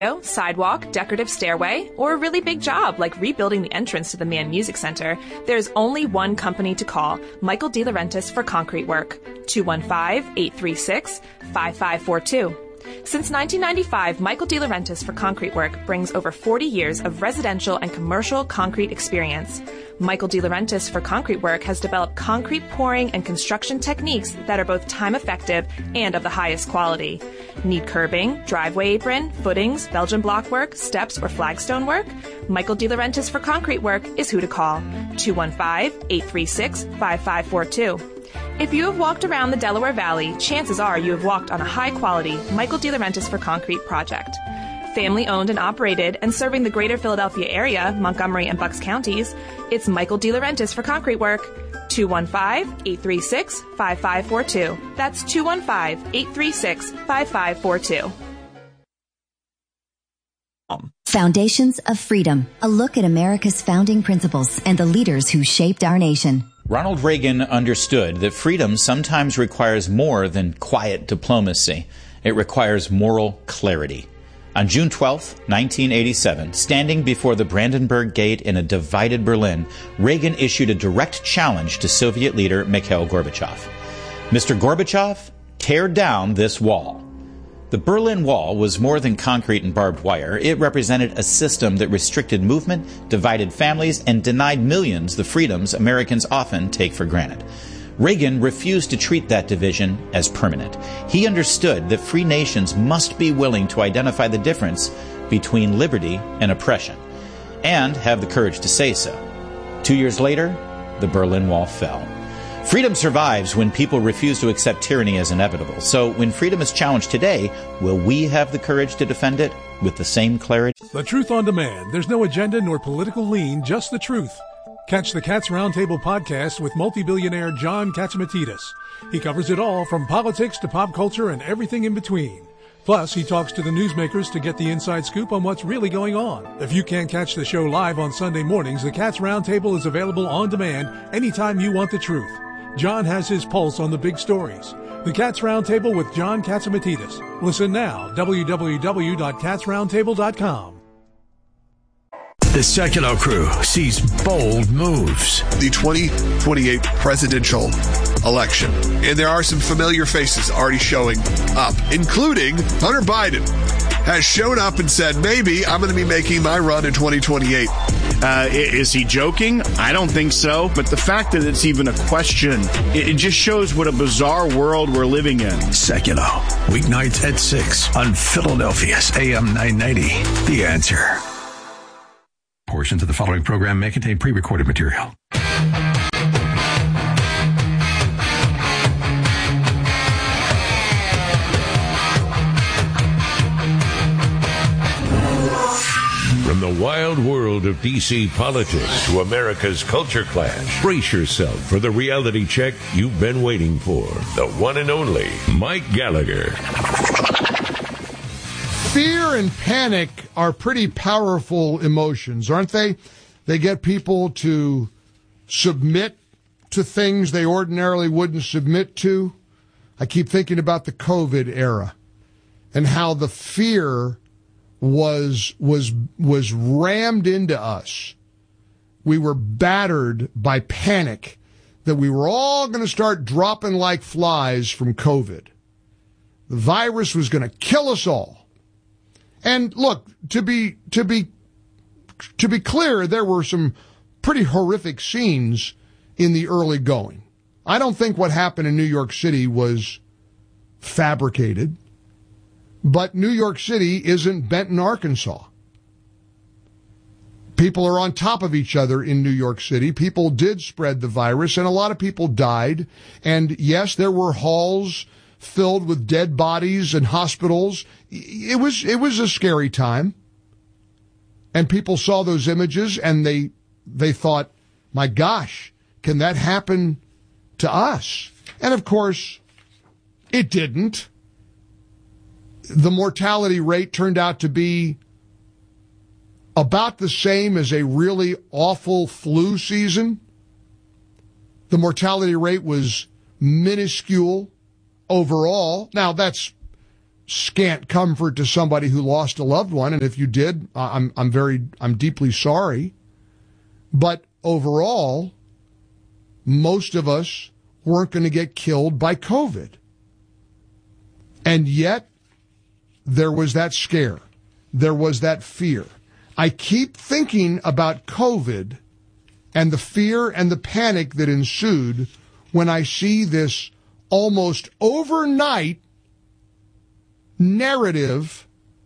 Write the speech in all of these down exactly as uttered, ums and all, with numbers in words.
sidewalk, decorative stairway, or a really big job like rebuilding the entrance to the Mann Music Center, there's only one company to call, Michael DeLaurentis for concrete work. two one five, eight three six, five five four two. Since nineteen ninety-five, Michael DeLaurentis for concrete work brings over forty years of residential and commercial concrete experience. Michael DeLaurentis for concrete work has developed concrete pouring and construction techniques that are both time effective and of the highest quality. Need curbing, driveway apron, footings, Belgian block work, steps, or flagstone work? Michael DeLaurentis for concrete work is who to call. two one five, eight three six, five five four two. If you have walked around the Delaware Valley, chances are you have walked on a high-quality Michael DeLaurentis for concrete project. Family owned and operated and serving the greater Philadelphia area, Montgomery and Bucks counties, it's Michael DeLaurentis for concrete work. two one five, eight three six, five five four two. That's two one five, eight three six, five five four two. Foundations of Freedom, a look at America's founding principles and the leaders who shaped our nation. Ronald Reagan understood that freedom sometimes requires more than quiet diplomacy. It requires moral clarity. On June twelfth, nineteen eighty-seven, standing before the Brandenburg Gate in a divided Berlin, Reagan issued a direct challenge to Soviet leader Mikhail Gorbachev. Mister Gorbachev, tear down this wall. The Berlin Wall was more than concrete and barbed wire. It represented a system that restricted movement, divided families, and denied millions the freedoms Americans often take for granted. Reagan refused to treat that division as permanent. He understood that free nations must be willing to identify the difference between liberty and oppression, and have the courage to say so. Two years later, the Berlin Wall fell. Freedom survives when people refuse to accept tyranny as inevitable. So when freedom is challenged today, will we have the courage to defend it with the same clarity? The Truth on Demand. There's no agenda nor political lean, just the truth. Catch the Cats Roundtable podcast with multi-billionaire John Catsimatidis. He covers it all from politics to pop culture and everything in between. Plus, he talks to the newsmakers to get the inside scoop on what's really going on. If you can't catch the show live on Sunday mornings, the Cats Roundtable is available on demand anytime you want the truth. John has his pulse on the big stories. The Cats Roundtable with John Catsimatidis. Listen now, w w w dot cats roundtable dot com. The Sekulow Crew sees bold moves. The twenty twenty-eight presidential election. And there are some familiar faces already showing up, including Hunter Biden has shown up and said, maybe I'm going to be making my run in twenty twenty-eight. Uh, is he joking? I don't think so. But the fact that it's even a question, it, it just shows what a bizarre world we're living in. Sekulow, weeknights at six on Philadelphia's A M nine ninety. The Answer. Portions of the following program may contain pre-recorded material. From the wild world of D C politics to America's culture clash, brace yourself for the reality check you've been waiting for. The one and only Mike Gallagher. Fear and panic are pretty powerful emotions, aren't they? They get people to submit to things they ordinarily wouldn't submit to. I keep thinking about the COVID era and how the fear was was was rammed into us. We were battered by panic that we were all going to start dropping like flies from COVID. The virus was going to kill us all. And look, to be to be to be clear, there were some pretty horrific scenes in the early going. I don't think what happened in New York City was fabricated. But New York City isn't Benton, Arkansas. People are on top of each other in New York City. People did spread the virus, and a lot of people died. And yes, there were halls filled with dead bodies and hospitals. It was it was a scary time. And people saw those images, and they they thought, my gosh, can that happen to us? And of course, it didn't. The mortality rate turned out to be about the same as a really awful flu season. The mortality rate was minuscule overall. Now, that's scant comfort to somebody who lost a loved one, and if you did, I'm I'm very I'm deeply sorry. But overall, most of us weren't going to get killed by COVID. And yet, there was that scare. There was that fear. I keep thinking about COVID and the fear and the panic that ensued when I see this almost overnight narrative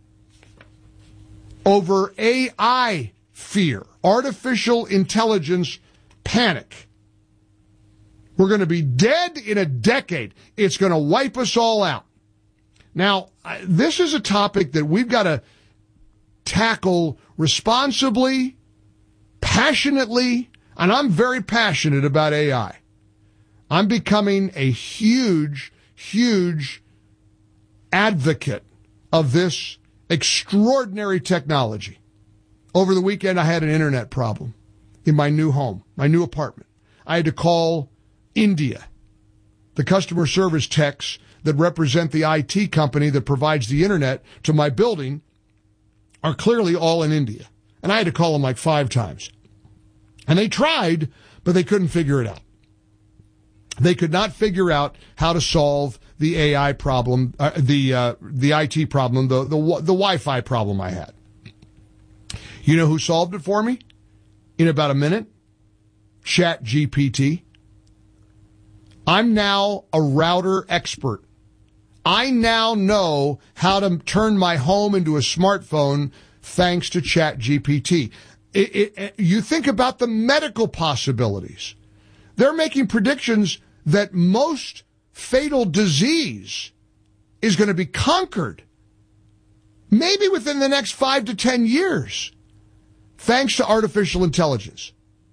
over A I fear, artificial intelligence panic. We're going to be dead in a decade. It's going to wipe us all out. Now, this is a topic that we've got to tackle responsibly, passionately, and I'm very passionate about A I. I'm becoming a huge, huge advocate of this extraordinary technology. Over the weekend, I had an internet problem in my new home, my new apartment. I had to call India. The customer service techs that represent the I T company that provides the internet to my building are clearly all in India. And I had to call them like five times. And they tried, but they couldn't figure it out. They could not figure out how to solve the A I problem, uh, the uh, the I T problem, the, the the Wi-Fi problem I had. You know who solved it for me? In about a minute? Chat G P T. I'm now a router expert. I now know how to turn my home into a smartphone thanks to Chat G P T. It, it, you think about the medical possibilities. They're making predictions that most fatal disease is going to be conquered, maybe within the next five to ten years, thanks to artificial intelligence.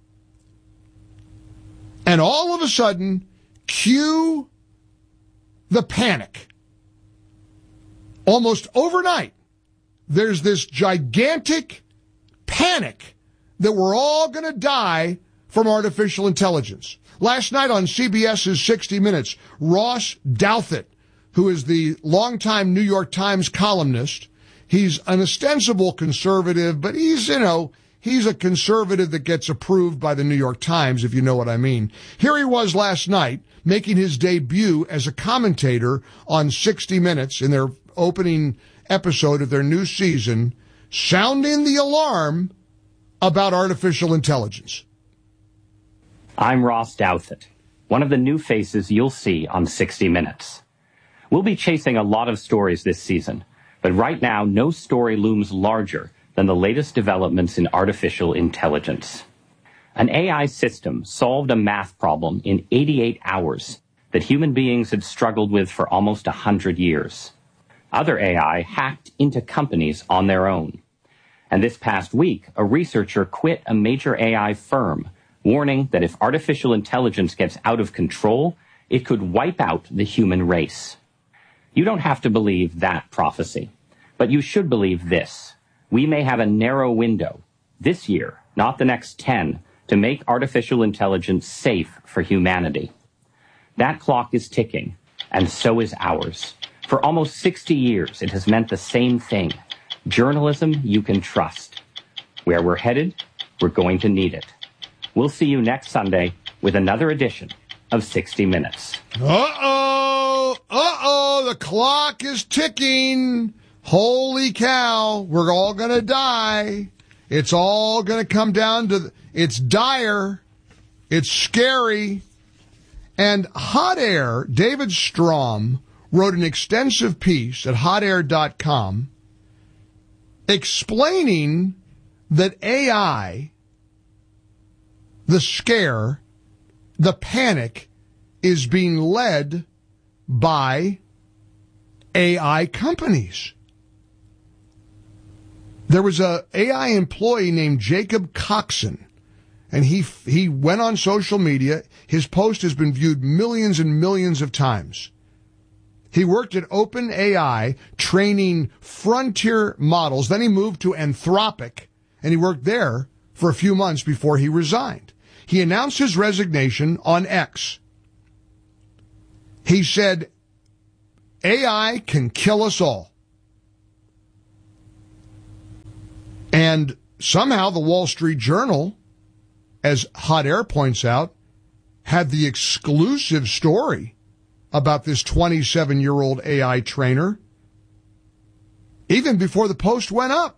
And all of a sudden, cue the panic. Almost overnight, there's this gigantic panic that we're all going to die from artificial intelligence. Last night on CBS's sixty minutes, Ross Douthat, who is the longtime New York Times columnist, he's an ostensible conservative, but he's, you know, he's a conservative that gets approved by the New York Times, if you know what I mean. Here he was last night making his debut as a commentator on sixty minutes in their opening episode of their new season, sounding the alarm about artificial intelligence. I'm Ross Douthat, one of the new faces you'll see on sixty minutes. We'll be chasing a lot of stories this season, but right now no story looms larger than the latest developments in artificial intelligence. An A I system solved a math problem in eighty-eight hours that human beings had struggled with for almost one hundred years. Other A I hacked into companies on their own. And this past week, a researcher quit a major A I firm, warning that if artificial intelligence gets out of control, it could wipe out the human race. You don't have to believe that prophecy, but you should believe this. We may have a narrow window, this year, not the next ten, to make artificial intelligence safe for humanity. That clock is ticking, and so is ours. For almost sixty years, it has meant the same thing. Journalism you can trust. Where we're headed, we're going to need it. We'll see you next Sunday with another edition of sixty minutes. Uh-oh! Uh-oh! The clock is ticking! Holy cow! We're all gonna die. It's all gonna come down to... The, it's dire. It's scary. And Hot Air, David Strom, wrote an extensive piece at hot air dot com explaining that A I, the scare, the panic, is being led by A I companies. There was a A I employee named Jacob Coxon, and he he went on social media. His post has been viewed millions and millions of times. He worked at OpenAI training frontier models. Then he moved to Anthropic, and he worked there for a few months before he resigned. He announced his resignation on X. He said, A I can kill us all. And somehow the Wall Street Journal, as Hot Air points out, had the exclusive story about this twenty-seven-year-old A I trainer even before the Post went up.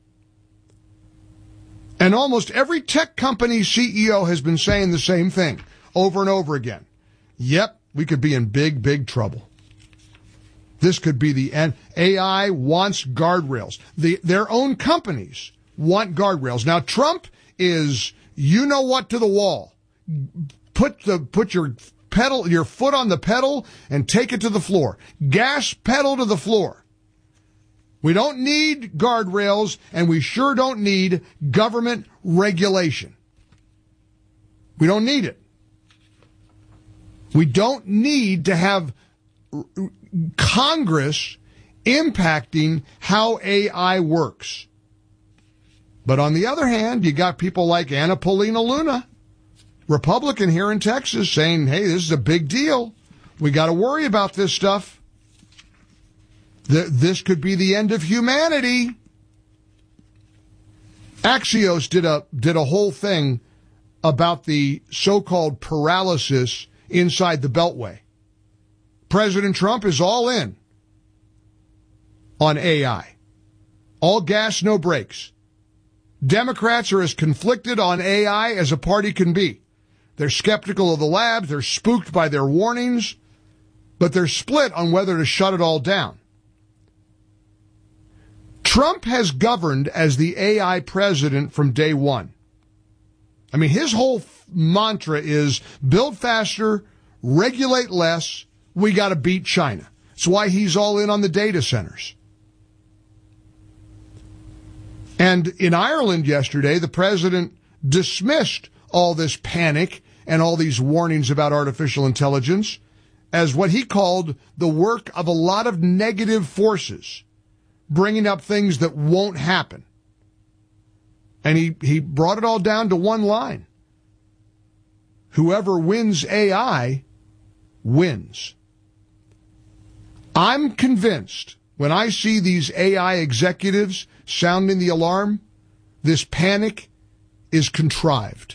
And almost every tech company C E O has been saying the same thing over and over again. Yep, we could be in big, big trouble. This could be the end. A I wants guardrails. The, their own companies want guardrails. Now, Trump is, you know what, to the wall. Put the, put your pedal, your foot on the pedal and take it to the floor. Gas pedal to the floor. We don't need guardrails, and we sure don't need government regulation. We don't need it. We don't need to have Congress impacting how A I works. But on the other hand, you got people like Anna Paulina Luna, Republican here in Texas, saying, hey, this is a big deal. We got to worry about this stuff. This could be the end of humanity. Axios did a did a whole thing about the so-called paralysis inside the Beltway. President Trump is all in on A I. All gas, no brakes. Democrats are as conflicted on A I as a party can be. They're skeptical of the labs, they're spooked by their warnings, but they're split on whether to shut it all down. Trump has governed as the A I president from day one. I mean, his whole mantra is build faster, regulate less, we got to beat China. That's why he's all in on the data centers. And in Ireland yesterday, the president dismissed all this panic and all these warnings about artificial intelligence as what he called the work of a lot of negative forces, bringing up things that won't happen. And he, he brought it all down to one line. Whoever wins A I wins. I'm convinced when I see these A I executives sounding the alarm, this panic is contrived.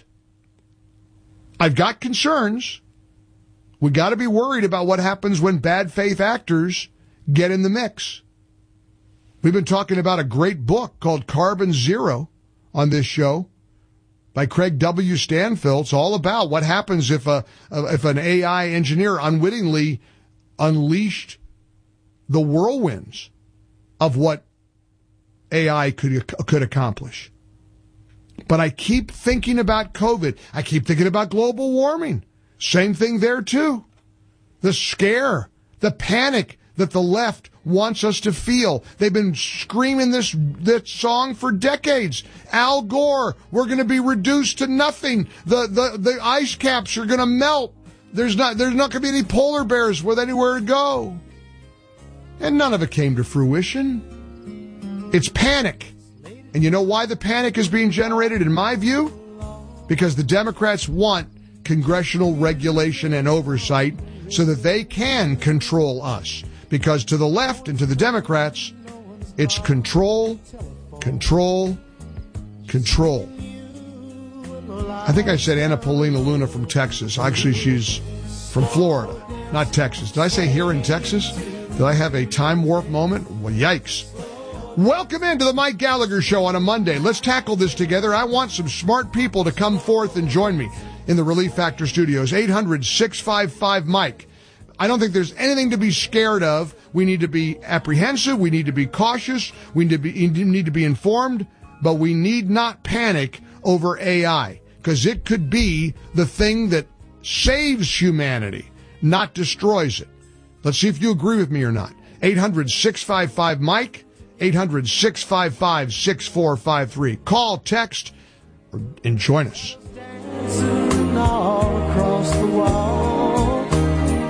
I've got concerns. We got to be worried about what happens when bad faith actors get in the mix. We've been talking about a great book called Carbon Zero on this show by Craig W. Stanfield. It's all about what happens if a if an A I engineer unwittingly unleashed the whirlwinds of what A I could could accomplish. But I keep thinking about COVID. I keep thinking about global warming. Same thing there, too. The scare, the panic that the left wants us to feel. They've been screaming this, this song for decades. Al Gore, we're going to be reduced to nothing. The, the, the ice caps are going to melt. There's not, there's not going to be any polar bears with anywhere to go. And none of it came to fruition. It's panic. And you know why the panic is being generated, in my view? Because the Democrats want congressional regulation and oversight so that they can control us. Because to the left and to the Democrats, it's control, control, control. I think I said Anna Paulina Luna from Texas. Actually, she's from Florida, not Texas. Did I say here in Texas? Did I have a time warp moment? Well, yikes. Welcome into the Mike Gallagher Show on a Monday. Let's tackle this together. I want some smart people to come forth and join me in the Relief Factor Studios. eight hundred, six five five, Mike. I don't think there's anything to be scared of. We need to be apprehensive. We need to be cautious. We need to be, need to be informed. But we need not panic over A I, because it could be the thing that saves humanity, not destroys it. Let's see if you agree with me or not. eight hundred, six five five, Mike. eight hundred, six five five, six four five three. Call, text, or, and join us. All across the wall.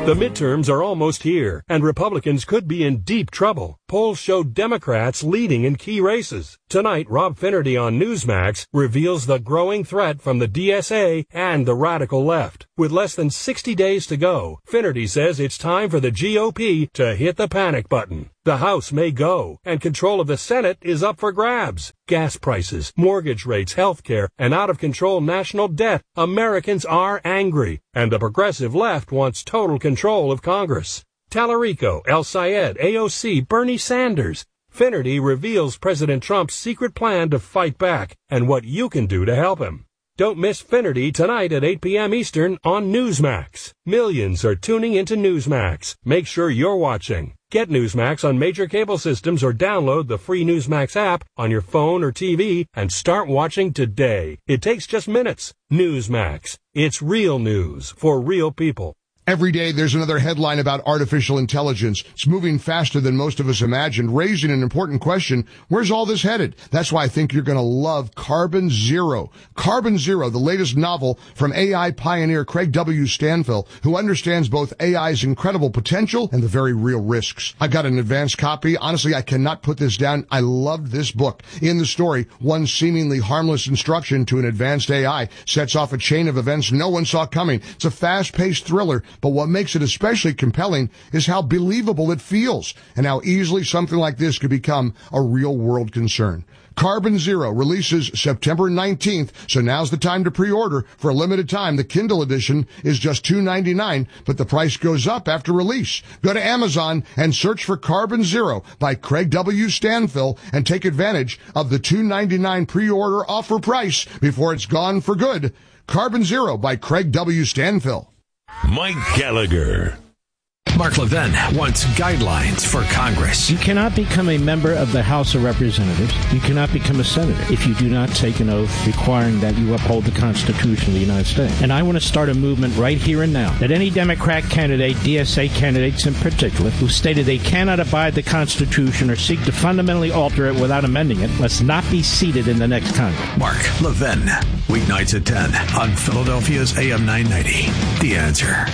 The midterms are almost here, and Republicans could be in deep trouble. Polls show Democrats leading in key races. Tonight, Rob Finnerty on Newsmax reveals the growing threat from the D S A and the radical left. With less than sixty days to go, Finnerty says it's time for the G O P to hit the panic button. The House may go, and control of the Senate is up for grabs. Gas prices, mortgage rates, health care, and out-of-control national debt. Americans are angry, and the progressive left wants total control of Congress. Tallarico, El Sayed, A O C, Bernie Sanders. Finnerty reveals President Trump's secret plan to fight back and what you can do to help him. Don't miss Finnerty tonight at eight p.m. Eastern on Newsmax. Millions are tuning into Newsmax. Make sure you're watching. Get Newsmax on major cable systems or download the free Newsmax app on your phone or T V and start watching today. It takes just minutes. Newsmax. It's real news for real people. Every day there's another headline about artificial intelligence. It's moving faster than most of us imagined, raising an important question. Where's all this headed? That's why I think you're going to love Carbon Zero. Carbon Zero, the latest novel from A I pioneer Craig W. Stanfill, who understands both A I's incredible potential and the very real risks. I got an advanced copy. Honestly, I cannot put this down. I loved this book. In the story, one seemingly harmless instruction to an advanced A I sets off a chain of events no one saw coming. It's a fast-paced thriller. But what makes it especially compelling is how believable it feels and how easily something like this could become a real-world concern. Carbon Zero releases September nineteenth, so now's the time to pre-order. For a limited time, the Kindle edition is just two dollars and ninety-nine cents, but the price goes up after release. Go to Amazon and search for Carbon Zero by Craig W. Stanfill and take advantage of the two dollars and ninety-nine cents pre-order offer price before it's gone for good. Carbon Zero by Craig W. Stanfill. Mike Gallagher. Mark Levin wants guidelines for Congress. You cannot become a member of the House of Representatives. You cannot become a senator if you do not take an oath requiring that you uphold the Constitution of the United States. And I want to start a movement right here and now that any Democrat candidate, D S A candidates in particular, who stated they cannot abide the Constitution or seek to fundamentally alter it without amending it, must not be seated in the next Congress. Mark Levin, weeknights at ten on Philadelphia's A M nine ninety. The Answer.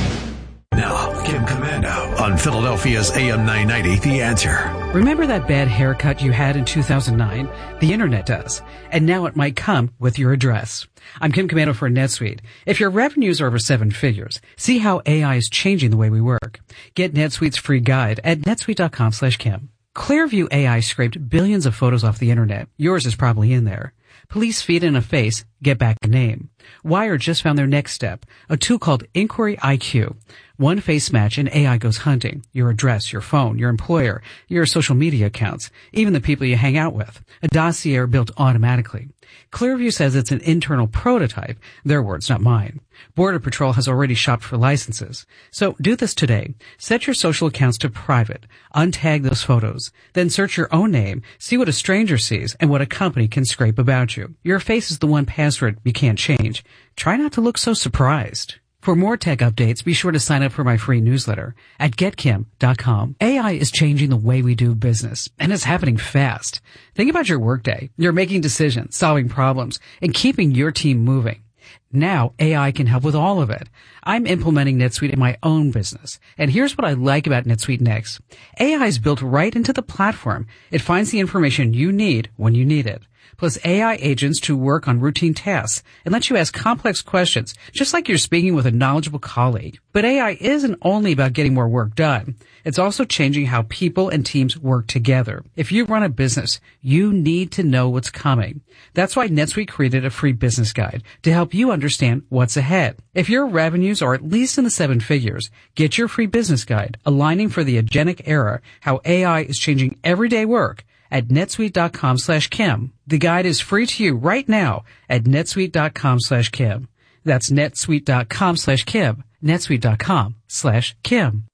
Now, Kim Komando on Philadelphia's A M nine ninety, The Answer. Remember that bad haircut you had in two thousand nine? The internet does. And now it might come with your address. I'm Kim Komando for NetSuite. If your revenues are over seven figures, see how A I is changing the way we work. Get NetSuite's free guide at netsuite.com slash Kim. Clearview A I scraped billions of photos off the internet. Yours is probably in there. Police feed in a face, get back a name. Wired just found their next step, a tool called Inquiry I Q. One face match and A I goes hunting. Your address, your phone, your employer, your social media accounts, even the people you hang out with. A dossier built automatically. Clearview says it's an internal prototype. Their words, not mine. Border Patrol has already shopped for licenses. So do this today. Set your social accounts to private. Untag those photos. Then search your own name. See what a stranger sees and what a company can scrape about you. Your face is the one password you can't change. Try not to look so surprised. For more tech updates, be sure to sign up for my free newsletter at get kim dot com. A I is changing the way we do business, and it's happening fast. Think about your workday. You're making decisions, solving problems, and keeping your team moving. Now, A I can help with all of it. I'm implementing NetSuite in my own business. And here's what I like about NetSuite Next. A I is built right into the platform. It finds the information you need when you need it. Plus A I agents to work on routine tasks and let you ask complex questions, just like you're speaking with a knowledgeable colleague. But A I isn't only about getting more work done. It's also changing how people and teams work together. If you run a business, you need to know what's coming. That's why NetSuite created a free business guide to help you understand what's ahead. If your revenues are at least in the seven figures, get your free business guide, Aligning for the Agentic Era, How A I is Changing Everyday Work, at netsuite.com slash Kim. The guide is free to you right now at netsuite.com slash Kim. That's netsuite.com slash Kim. netsuite.com slash Kim.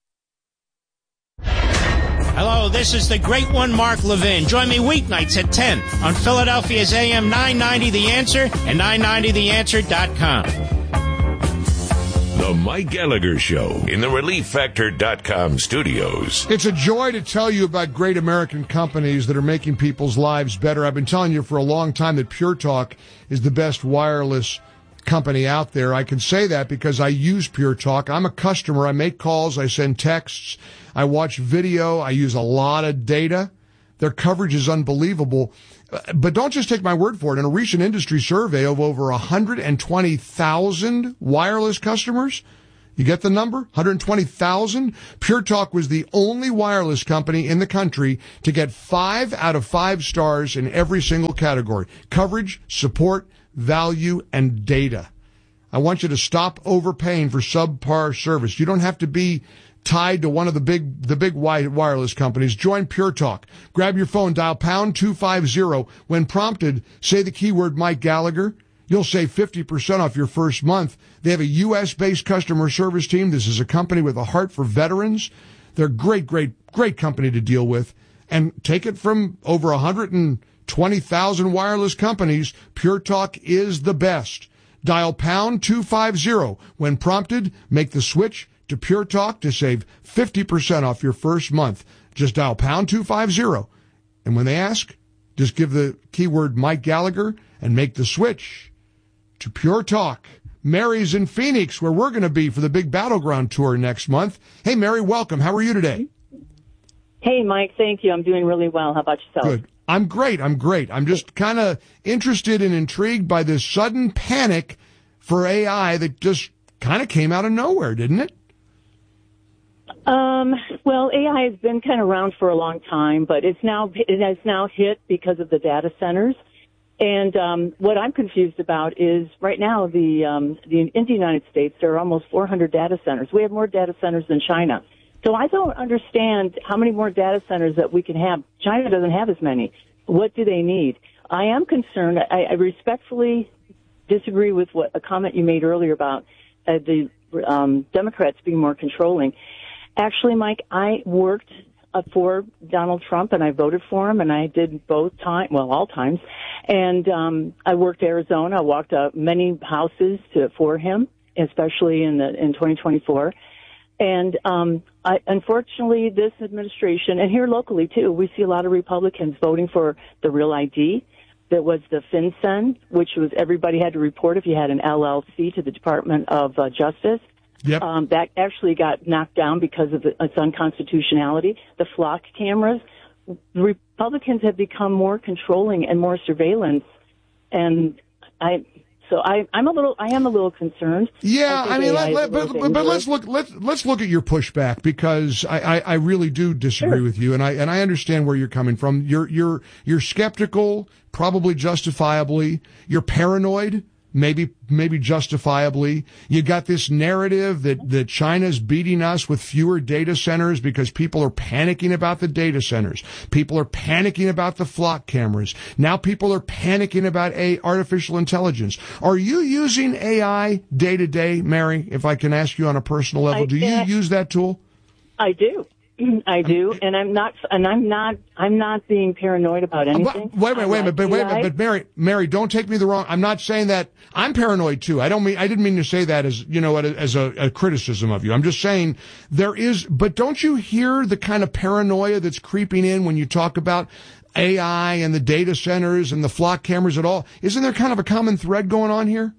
Hello, this is the great one, Mark Levin. Join me weeknights at ten on Philadelphia's A M nine ninety The Answer and nine ninety the answer dot com. The Mike Gallagher Show in the relief factor dot com studios. It's a joy to tell you about great American companies that are making people's lives better. I've been telling you for a long time that Pure Talk is the best wireless company out there. I can say that because I use Pure Talk. I'm a customer. I make calls. I send texts. I watch video. I use a lot of data. Their coverage is unbelievable. But don't just take my word for it. In a recent industry survey of over one hundred twenty thousand wireless customers, you get the number? one hundred twenty thousand? Pure Talk was the only wireless company in the country to get five out of five stars in every single category. Coverage, support, value, and data. I want you to stop overpaying for subpar service. You don't have to be tied to one of the big the big wireless companies. Join Pure Talk. Grab your phone, dial pound two fifty. When prompted, say the keyword Mike Gallagher. You'll save fifty percent off your first month. They have a U S-based customer service team. This is a company with a heart for veterans. They're a great, great, great company to deal with. And take it from over one hundred twenty thousand wireless companies, Pure Talk is the best. Dial pound two fifty. When prompted, make the switch to Pure Talk to save fifty percent off your first month. Just dial pound two fifty. And when they ask, just give the keyword Mike Gallagher and make the switch to Pure Talk. Mary's in Phoenix, where we're going to be for the big Battleground Tour next month. Hey, Mary, welcome. How are you today? Hey, Mike, thank you. I'm doing really well. How about yourself? Good. I'm great. I'm great. I'm just kind of interested and intrigued by this sudden panic for A I that just kind of came out of nowhere, didn't it? Um, well, A I has been kind of around for a long time, but it's now it has now hit because of the data centers. And um, what I'm confused about is right now the, um, the in the United States there are almost four hundred data centers. We have more data centers than China. So I don't understand how many more data centers that we can have. China doesn't have as many. What do they need? I am concerned. I, I respectfully disagree with what a comment you made earlier about uh, the um, Democrats being more controlling. Actually, Mike, I worked uh, for Donald Trump, and I voted for him, and I did both times, well, all times. And um, I worked Arizona. I walked uh, many houses to, for him, especially in the in twenty twenty-four. And um, I, unfortunately, this administration, and here locally too, we see a lot of Republicans voting for the Real I D. That was the FinCEN, which was everybody had to report if you had an L L C to the Department of uh, Justice. Yep. Um, that actually got knocked down because of its unconstitutionality. The flock cameras, Republicans have become more controlling and more surveillance, and I. So I, I'm a little, I am a little concerned. Yeah, I, I mean, let, let, but, but let's look, let's let's look at your pushback, because I, I, I really do disagree sure. with you, and I and I understand where you're coming from. You're you're you're skeptical, probably justifiably. You're paranoid, maybe maybe justifiably. You got this narrative that that China's beating us with fewer data centers because people are panicking about the data centers. People are panicking about the flock cameras. Now people are panicking about a artificial intelligence. Are you using A I day to day, Mary? If I can ask you on a personal level, I, do you uh, use that tool? I do. I do, and I'm not, and I'm not, I'm not being paranoid about anything. But, wait a minute, wait a minute, but wait a minute, but Mary, Mary, don't take me the wrong. I'm not saying that I'm paranoid too. I don't mean, I didn't mean to say that as, you know, as a, a criticism of you. I'm just saying there is, but don't you hear the kind of paranoia that's creeping in when you talk about A I and the data centers and the flock cameras at all? Isn't there kind of a common thread going on here?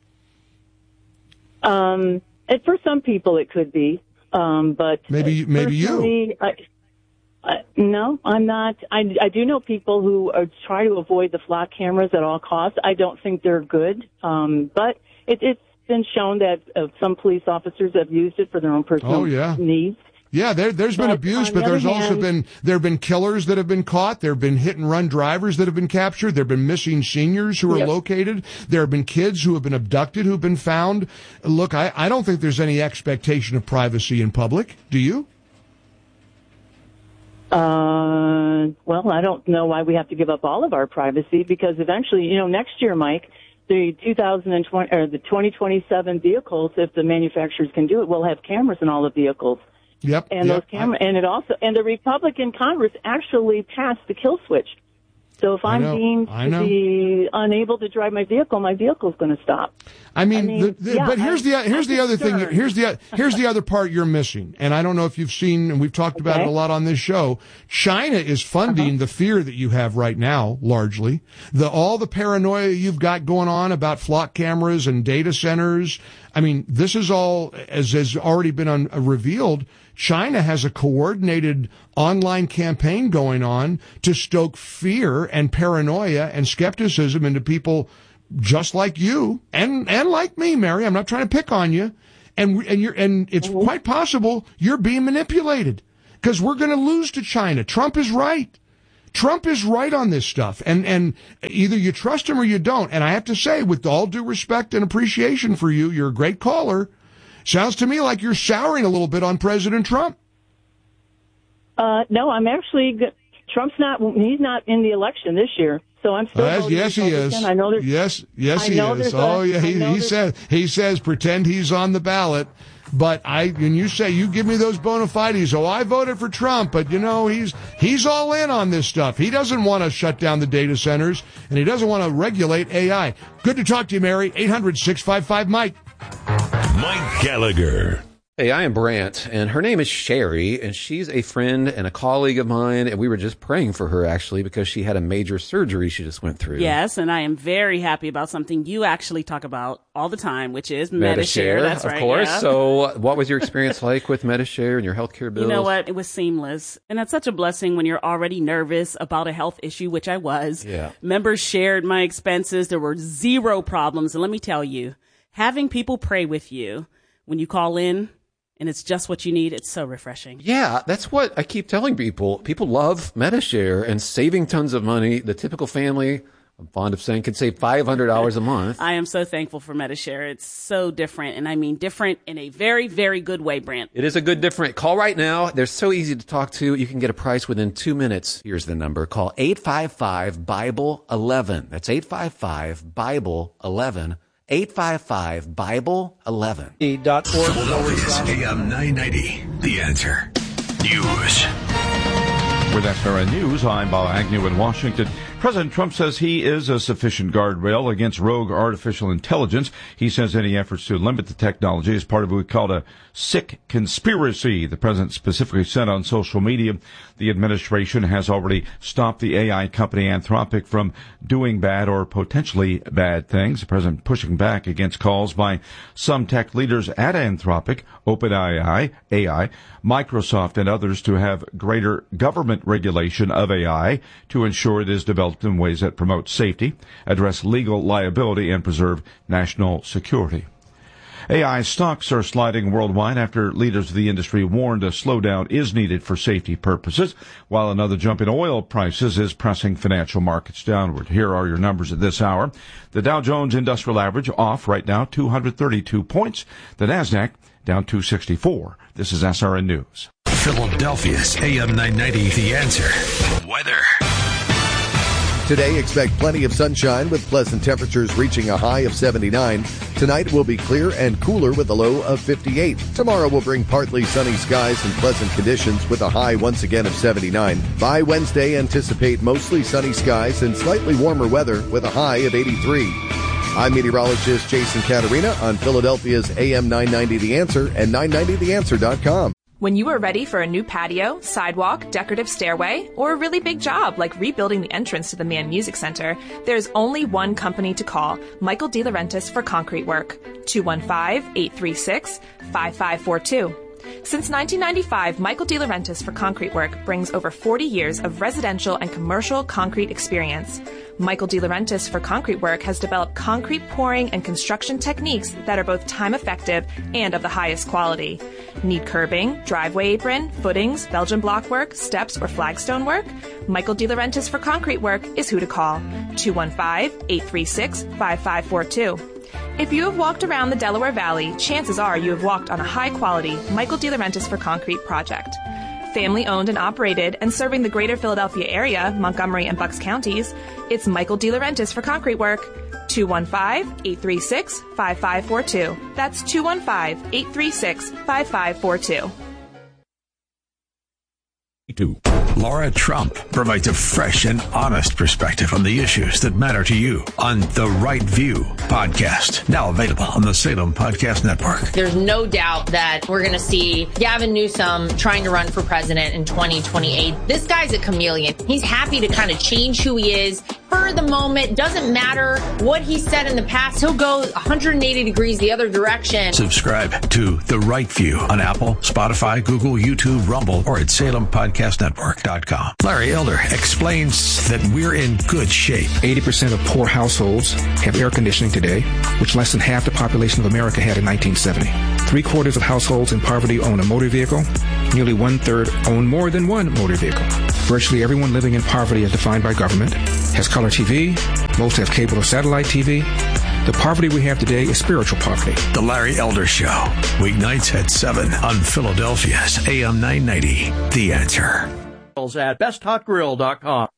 Um, and for some people it could be. Um, but maybe maybe you. I, I, no, I'm not. I, I do know people who are try to avoid the flock cameras at all costs. I don't think they're good, um, but it, it's been shown that uh, some police officers have used it for their own personal oh, yeah. needs. Yeah, there, there's been but abuse, but the there's hand, also been there have been killers that have been caught. There have been hit and run drivers that have been captured. There have been missing seniors who are yep. located. There have been kids who have been abducted, who have been found. Look, I, I don't think there's any expectation of privacy in public. Do you? Uh, well, I don't know why we have to give up all of our privacy, because eventually, you know, next year, Mike, the two thousand twenty or the twenty twenty-seven vehicles, if the manufacturers can do it, will have cameras in all the vehicles. Yep. And yep. those camera, and it also, and the Republican Congress actually passed the kill switch. So if I'm know, deemed I to know. be unable to drive my vehicle, my vehicle's going to stop. I mean, I mean the, the, yeah, but here's I'm, the here's I'm the other thing. concerned. Here's the here's the other part you're missing, and I don't know if you've seen, and we've talked about Okay. it a lot on this show. China is funding Uh-huh. the fear that you have right now, largely the all the paranoia you've got going on about flock cameras and data centers. I mean, this is all, as has already been un, uh, revealed. China has a coordinated online campaign going on to stoke fear and paranoia and skepticism into people just like you and, and like me, Mary. I'm not trying to pick on you. And, and you're, and it's quite possible you're being manipulated because we're going to lose to China. Trump is right. Trump is right on this stuff. And, and either you trust him or you don't. And I have to say, with all due respect and appreciation for you, you're a great caller. Sounds to me like you're souring a little bit on President Trump. Uh, no, I'm actually, g- Trump's not, he's not in the election this year. So I'm still Yes, voting yes, he Republican. is. I know there's, yes, yes, I he know is. there's a- Oh, yeah, I he, know he there's- says he says pretend he's on the ballot. But I, and you say you give me those bona fides. Oh, I voted for Trump, but you know he's he's all in on this stuff. He doesn't want to shut down the data centers, and he doesn't want to regulate A I. Good to talk to you, Mary. eight hundred, six five five, Mike. Mike Gallagher. Hey, I am Brant, and her name is Sherry, and she's a friend and a colleague of mine, and we were just praying for her, actually, because she had a major surgery she just went through. Yes, and I am very happy about something you actually talk about all the time, which is Medishare. That's of right. course. Yeah. So what was your experience like with Medishare and your healthcare bills? You know what? It was seamless. And it's such a blessing when you're already nervous about a health issue, which I was. Yeah. Members shared my expenses. There were zero problems. And let me tell you, having people pray with you when you call in, and it's just what you need, it's so refreshing. Yeah, that's what I keep telling people. People love Medishare and saving tons of money. The typical family, I'm fond of saying, can save five hundred dollars a month. I am so thankful for Medishare. It's so different, and I mean different in a very, very good way, Brant. It is a good different. Call right now. They're so easy to talk to. You can get a price within two minutes. Here's the number. Call eight five five, Bible eleven. That's eight five five, Bible eleven. eight five five, Bible eleven. Philadelphia's A M nine ninety. The Answer. News. With S R N News, I'm Bob Agnew in Washington. President Trump says he is a sufficient guardrail against rogue artificial intelligence. He says any efforts to limit the technology is part of what we call a sick conspiracy. The president specifically said on social media the administration has already stopped the A I company Anthropic from doing bad or potentially bad things. The president pushing back against calls by some tech leaders at Anthropic, OpenAI, A I, Microsoft, and others to have greater government regulation of A I to ensure it is developed in ways that promote safety, address legal liability, and preserve national security. A I stocks are sliding worldwide after leaders of the industry warned a slowdown is needed for safety purposes, while another jump in oil prices is pressing financial markets downward. Here are your numbers at this hour. The Dow Jones Industrial Average off right now, two hundred thirty-two points. The NASDAQ down two sixty-four. This is S R N News. Philadelphia's A M nine ninety. The Answer. Weather. Today, expect plenty of sunshine with pleasant temperatures reaching a high of seventy-nine. Tonight will be clear and cooler with a low of fifty-eight. Tomorrow will bring partly sunny skies and pleasant conditions with a high once again of seventy-nine. By Wednesday, anticipate mostly sunny skies and slightly warmer weather with a high of eighty-three. I'm meteorologist Jason Caterina on Philadelphia's A M nine ninety The Answer and nine ninety the answer dot com. When you are ready for a new patio, sidewalk, decorative stairway, or a really big job like rebuilding the entrance to the Mann Music Center, there's only one company to call, Michael DeLaurentis for concrete work. two one five, eight three six, five five four two. Since nineteen ninety-five, Michael DeLaurentis for concrete work brings over forty years of residential and commercial concrete experience. Michael DeLaurentis for concrete work has developed concrete pouring and construction techniques that are both time effective and of the highest quality. Need curbing, driveway apron, footings, Belgian block work, steps, or flagstone work? Michael DeLaurentis for concrete work is who to call. two one five, eight three six, five five four two. If you have walked around the Delaware Valley, chances are you have walked on a high-quality Michael DeLaurentis for concrete project. Family-owned and operated and serving the greater Philadelphia area, Montgomery and Bucks counties, it's Michael DeLaurentis for concrete work. two one five, eight three six, five five four two. That's two one five, eight three six, five five four two. Laura Trump provides a fresh and honest perspective on the issues that matter to you on The Right View podcast. Now available on the Salem Podcast Network. There's no doubt that we're going to see Gavin Newsom trying to run for president in twenty twenty-eight. This guy's a chameleon. He's happy to kind of change who he is for the moment. Doesn't matter what he said in the past. He'll go one hundred eighty degrees the other direction. Subscribe to The Right View on Apple, Spotify, Google, YouTube, Rumble, or at Salem Podcast Network dot com. Larry Elder explains that we're in good shape. eighty percent of poor households have air conditioning today, which less than half the population of America had in nineteen seventy. Three quarters of households in poverty own a motor vehicle. Nearly one third own more than one motor vehicle. Virtually everyone living in poverty as defined by government has color T V. Most have cable or satellite T V. The poverty we have today is spiritual poverty. The Larry Elder Show, weeknights at seven on Philadelphia's A M nine ninety. The Answer. At best hot grill dot com.